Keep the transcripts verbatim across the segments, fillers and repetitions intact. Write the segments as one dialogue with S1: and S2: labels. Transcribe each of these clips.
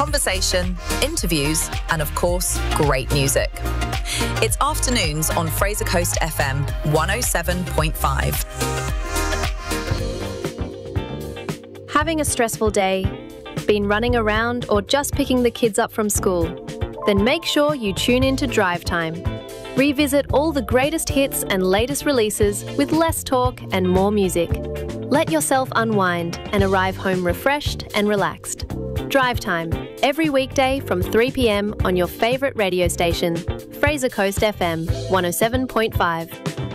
S1: conversation, interviews, and of course, great music. It's Afternoons on Fraser Coast F M one oh seven point five.
S2: Having a stressful day? Been running around or just picking the kids up from school? Then make sure you tune in to Drive Time. Revisit all the greatest hits and latest releases with less talk and more music. Let yourself unwind and arrive home refreshed and relaxed. Drive Time, every weekday from three p m on your favourite radio station, Fraser Coast F M one oh seven point five.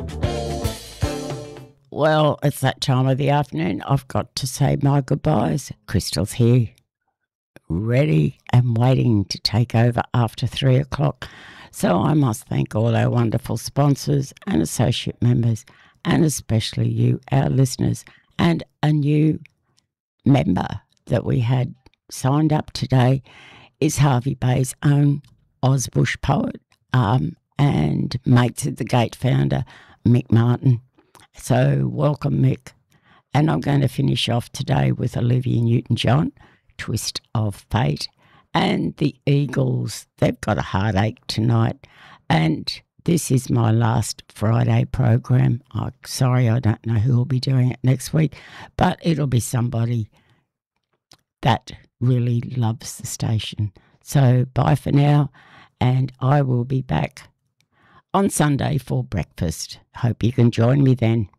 S3: Well, it's that time of the afternoon. I've got to say my goodbyes. Crystal's here, ready and waiting to take over after three o'clock. So I must thank all our wonderful sponsors and associate members, and especially you, our listeners, and a new member that we had signed up today is Hervey Bay's own Ausbush poet um, and Mates at the Gate founder, Mick Martin. So welcome, Mick. And I'm going to finish off today with Olivia Newton-John, Twist of Fate. And the Eagles, they've got a heartache tonight. And this is my last Friday program. I'm sorry, I don't know who will be doing it next week, but it'll be somebody that really loves the station. So bye for now, and I will be back on Sunday for breakfast. Hope you can join me then.